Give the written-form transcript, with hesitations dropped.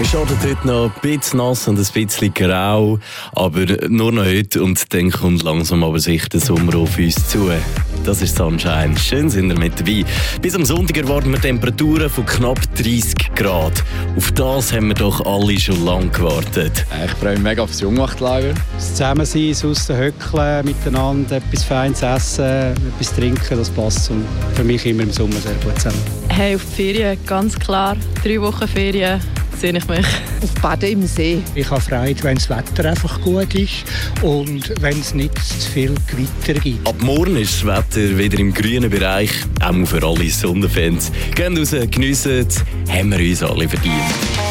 startet heute noch ein bisschen nass und ein bisschen grau, aber nur noch heute und dann kommt langsam aber sicher der Sommer auf uns zu. Das ist Sunshine. Schön sind wir mit dabei. Bis am Sonntag erwarten wir Temperaturen von knapp 30 Grad. Auf das haben wir doch alle schon lange gewartet. Ich freue mich mega aufs Jungwachtlager. Das Zusammensein, draussen höckeln, miteinander etwas Feines essen, etwas trinken, das passt für mich immer im Sommer sehr gut zusammen. Hey, auf die Ferien, ganz klar. 3 Wochen Ferien sehe ich mich. Auf Baden im See. Ich habe Freude, wenn das Wetter einfach gut ist und wenn es nicht zu viel Gewitter gibt. Ab morgen ist das Wetter wieder im grünen Bereich, auch für alle Sonnenfans. Gehen raus, geniessen, haben wir uns alle verdient.